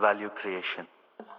value creation.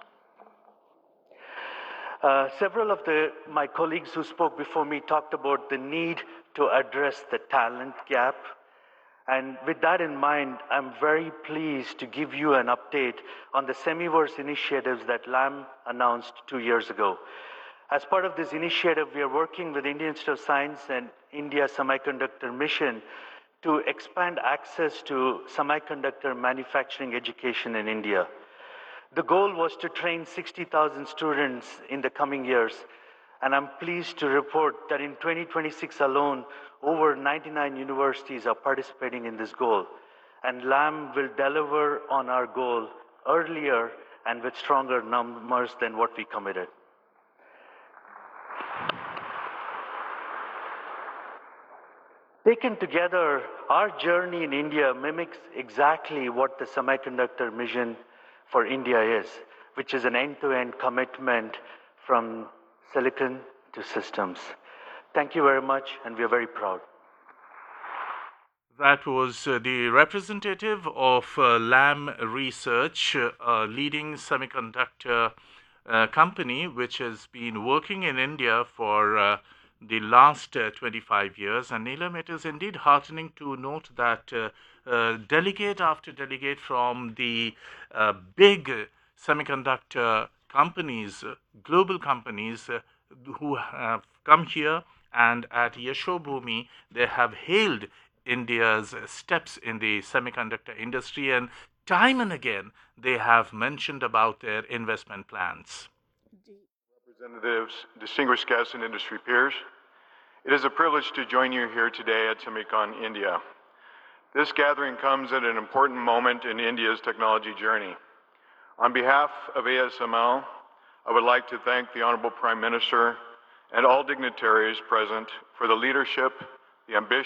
Several of my colleagues who spoke before me talked about the need to address the talent gap. And with that in mind, I'm very pleased to give you an update on the Semiverse initiatives that LAM announced 2 years ago. As part of this initiative, we are working with Indian Institute of Science and India Semiconductor Mission to expand access to semiconductor manufacturing education in India. The goal was to train 60,000 students in the coming years, and I'm pleased to report that in 2026 alone, over 99 universities are participating in this goal, and LAM will deliver on our goal earlier and with stronger numbers than what we committed. Taken together, our journey in India mimics exactly what the semiconductor mission for India is, which is an end-to-end commitment from silicon to systems. Thank you very much, and we are very proud. That was the representative of LAM Research, a leading semiconductor company which has been working in India for the last 25 years. And Neelam, it is indeed heartening to note that delegate after delegate from the big semiconductor companies, global companies who have come here, and at Yashobhoomi, they have hailed India's steps in the semiconductor industry, and time and again they have mentioned about their investment plans. Representatives, distinguished guests, and industry peers, it is a privilege to join you here today at SEMICON India. This gathering comes at an important moment in India's technology journey. On behalf of ASML, I would like to thank the Honorable Prime Minister and all dignitaries present for the leadership, the ambition,